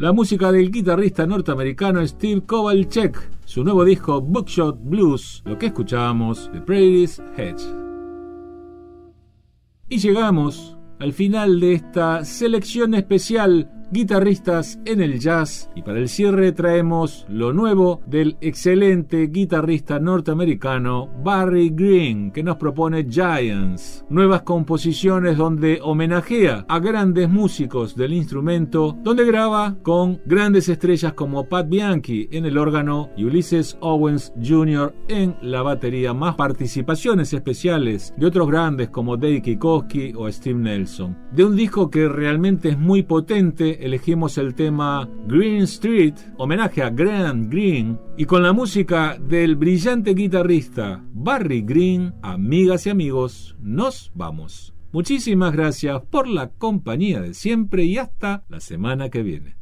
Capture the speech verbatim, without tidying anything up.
la música del guitarrista norteamericano Steve Kovalchek, su nuevo disco Buckshot Blues, lo que escuchábamos de Prairie's Hedge. Y llegamos al final de esta selección especial Guitarristas en el Jazz, y para el cierre traemos lo nuevo del excelente guitarrista norteamericano Barry Green, que nos propone Giants, nuevas composiciones donde homenajea a grandes músicos del instrumento, donde graba con grandes estrellas como Pat Bianchi en el órgano y Ulysses Owens junior en la batería, más participaciones especiales de otros grandes como Dave Kikoski o Steve Nelson. De un disco que realmente es muy potente, elegimos el tema Green Street, homenaje a Graham Greene, y con la música del brillante guitarrista Barry Green, amigas y amigos, nos vamos. Muchísimas gracias por la compañía de siempre y hasta la semana que viene.